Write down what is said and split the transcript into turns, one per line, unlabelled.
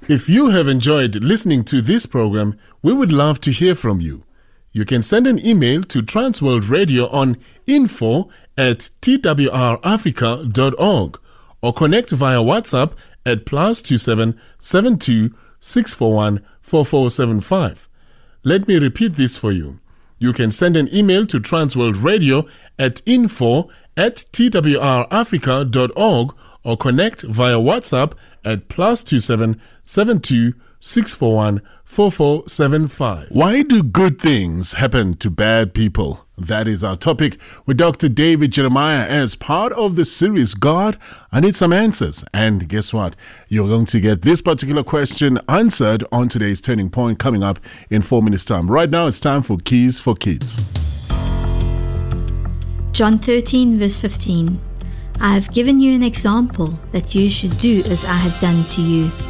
If you have enjoyed listening to this program, we would love to hear from you. You can send an email to Transworld Radio on info@twrafrica.org or connect via WhatsApp at +27 72 641 4475. Let me repeat this for you. You can send an email to Transworld Radio at info@twrafrica.org or connect via WhatsApp at +27 72 641 4475. Why do good things happen to bad people? That is our topic with Dr. David Jeremiah as part of the series God, I Need Some Answers. And guess what? You're going to get this particular question answered on today's Turning Point coming up in 4 minutes' time. Right now, it's time for Keys for Kids.
John 13 verse 15. I have given you an example that you should do as I have done to you.